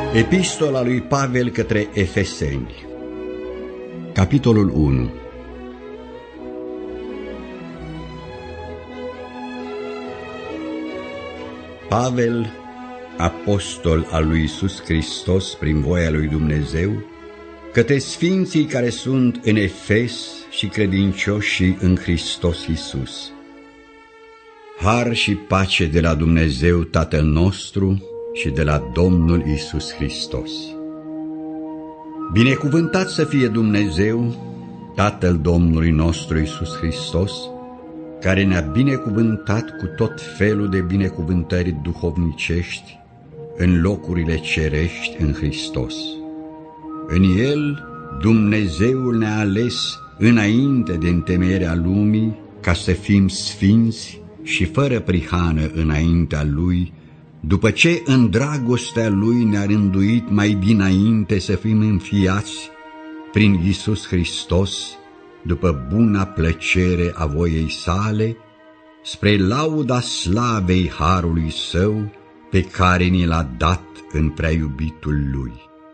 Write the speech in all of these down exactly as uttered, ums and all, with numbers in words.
Epistola lui Pavel către Efeseni, capitolul unu. Pavel, apostol al lui Iisus Hristos prin voia lui Dumnezeu, către sfinții care sunt în Efes și credincioșii în Hristos Iisus. Har și pace de la Dumnezeu Tatăl nostru și de la Domnul Iisus Hristos. Binecuvântat să fie Dumnezeu, Tatăl Domnului nostru Iisus Hristos, care ne-a binecuvântat cu tot felul de binecuvântări duhovnicești în locurile cerești în Hristos. În El, Dumnezeul ne-a ales înainte de întemeierea lumii ca să fim sfinți și fără prihană înaintea Lui, după ce în dragostea Lui ne-a rânduit mai dinainte să fim înfiați prin Iisus Hristos, după buna plăcere a voiei sale, spre lauda slavei harului Său pe care ni l-a dat în prea iubitul Lui.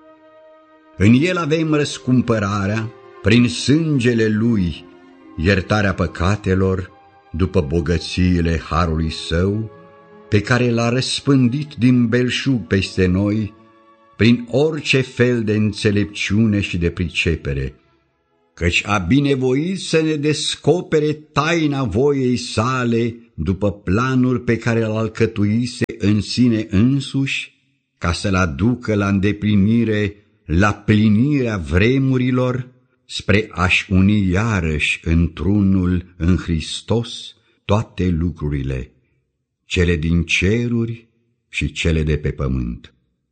În El avem răscumpărarea, prin sângele Lui, iertarea păcatelor, după bogățiile harului Său, pe care l-a răspândit din belșug peste noi, prin orice fel de înțelepciune și de pricepere, căci a binevoit să ne descopere taina voiei sale după planul pe care l-a alcătuise în sine însuși, ca să-l aducă la îndeplinire, la plinirea vremurilor, spre a-și uni iarăși într-unul în Hristos toate lucrurile, cele din ceruri și cele de pe pământ.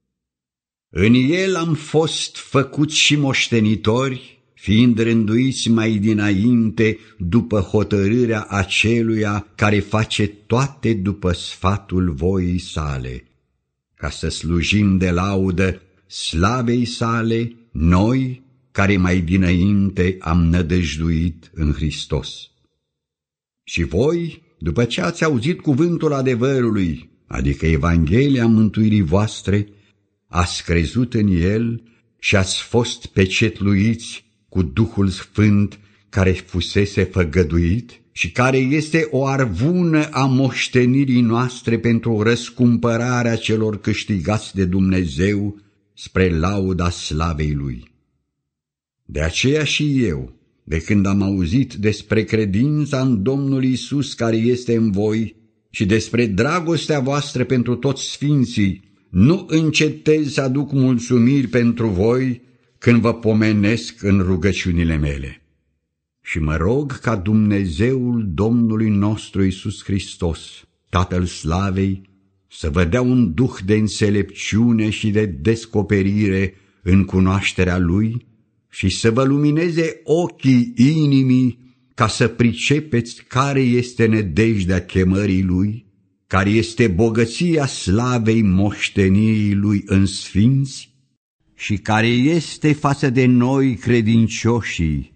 În El am fost făcuți și moștenitori, fiind rânduiți mai dinainte după hotărârea aceluia care face toate după sfatul voii sale, ca să slujim de laudă slavei sale, noi care mai dinainte am nădăjduit în Hristos. Și voi, după ce ați auzit cuvântul adevărului, adică Evanghelia mântuirii voastre, ați crezut în El și ați fost pecetluiți cu Duhul Sfânt care fusese făgăduit și care este o arvună a moștenirii noastre pentru răscumpărarea celor câștigați de Dumnezeu spre lauda slavei Lui. De aceea și eu, de când am auzit despre credința în Domnul Iisus care este în voi și despre dragostea voastră pentru toți sfinții, nu încetez să aduc mulțumiri pentru voi când vă pomenesc în rugăciunile mele. Și mă rog ca Dumnezeul Domnului nostru Iisus Hristos, Tatăl Slavei, să vă dea un duh de înțelepciune și de descoperire în cunoașterea Lui și să vă lumineze ochii inimii ca să pricepeți care este nădejdea chemării Lui, care este bogăția slavei moștenirii Lui în sfinți și care este față de noi credincioșii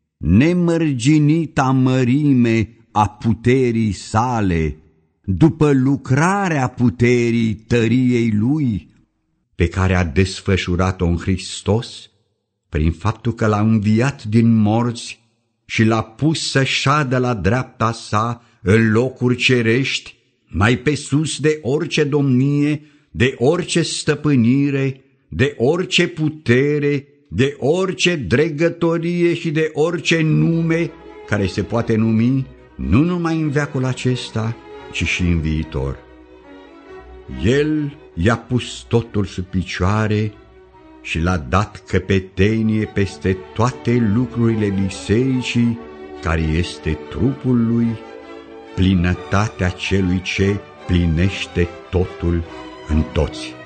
nemărginita mărime a puterii sale, după lucrarea puterii tăriei Lui, pe care a desfășurat-o în Hristos, prin faptul că l-a înviat din morți și l-a pus să șadă la dreapta sa în locuri cerești, mai pe sus de orice domnie, de orice stăpânire, de orice putere, de orice dregătorie și de orice nume care se poate numi, nu numai în veacul acesta, ci și în viitor. El i-a pus totul sub picioare și l-a dat căpetenie peste toate lucrurile bisericii, care este trupul Lui, plinătatea celui ce plinește totul în toți.